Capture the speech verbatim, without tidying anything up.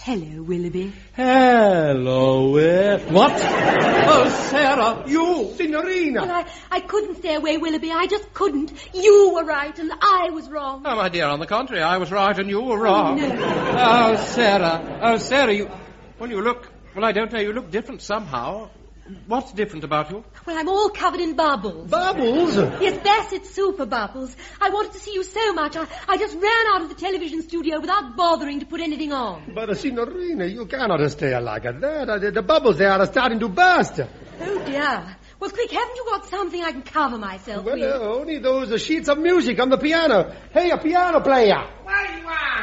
Hello, Willoughby. Hello, Will. What? Oh, Sarah, you. Signorina. Well, I, I couldn't stay away, Willoughby. I just couldn't. You were right and I was wrong. Oh, my dear, on the contrary, I was right and you were wrong. Oh, no. Oh, Sarah. Oh, Sarah, you... When you look... Well, I don't know, you look different somehow. What's different about you? Well, I'm all covered in bubbles. Bubbles? Yes, Bassett's super bubbles. I wanted to see you so much, I, I just ran out of the television studio without bothering to put anything on. But, uh, Signorina, you cannot stay like that. Uh, the, the bubbles, they are starting to burst. Oh, dear. Well, quick, haven't you got something I can cover myself Well, with? uh, only those uh, sheets of music on the piano. Hey, a piano player. Where you are?